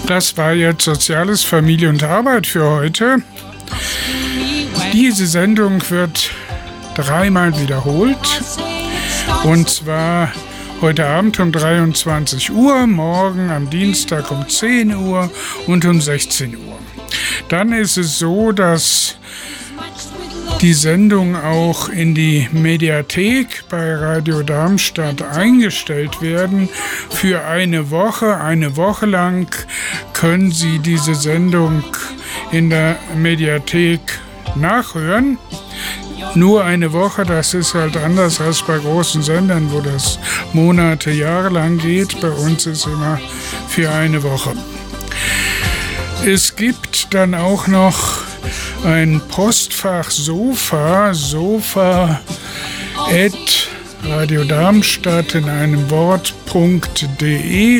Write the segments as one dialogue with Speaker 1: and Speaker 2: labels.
Speaker 1: Das war jetzt Soziales, Familie und Arbeit für heute. Diese Sendung wird dreimal wiederholt. Und zwar heute Abend um 23 Uhr, morgen am Dienstag um 10 Uhr und um 16 Uhr. Dann ist es so, dass die Sendung auch in die Mediathek bei Radio Darmstadt eingestellt werden. Für eine Woche lang können Sie diese Sendung in der Mediathek nachhören. Nur eine Woche, das ist halt anders als bei großen Sendern, wo das Monate, Jahre lang geht. Bei uns ist immer für eine Woche. Es gibt dann auch noch ein Postfach Sofa @Radio Darmstadt in einem Wort.de,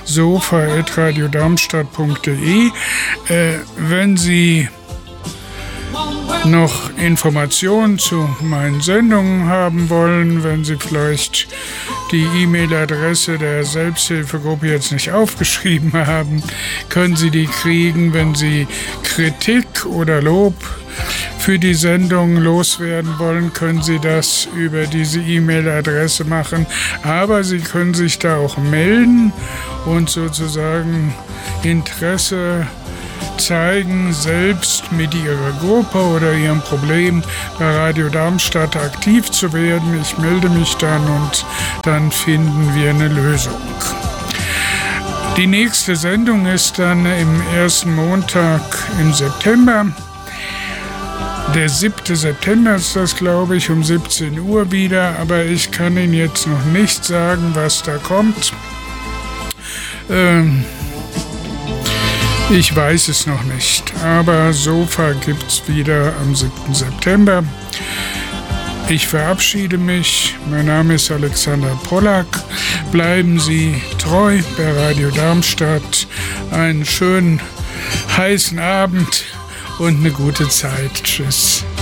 Speaker 1: sofa@radiodarmstadt.de. Wenn Sie noch Informationen zu meinen Sendungen haben wollen, wenn Sie vielleicht die E-Mail-Adresse der Selbsthilfegruppe jetzt nicht aufgeschrieben haben, können Sie die kriegen. Wenn Sie Kritik oder Lob für die Sendung loswerden wollen, können Sie das über diese E-Mail-Adresse machen. Aber Sie können sich da auch melden und sozusagen Interesse zeigen, selbst mit Ihrer Gruppe oder Ihrem Problem bei Radio Darmstadt aktiv zu werden. Ich melde mich dann und dann finden wir eine Lösung. Die nächste Sendung ist dann im ersten Montag im September. Der 7. September ist das, glaube ich, um 17 Uhr wieder, aber ich kann Ihnen jetzt noch nicht sagen, was da kommt. Ich weiß es noch nicht, aber Sofa gibt es wieder am 7. September. Ich verabschiede mich. Mein Name ist Alexander Pollack. Bleiben Sie treu bei Radio Darmstadt. Einen schönen, heißen Abend und eine gute Zeit. Tschüss.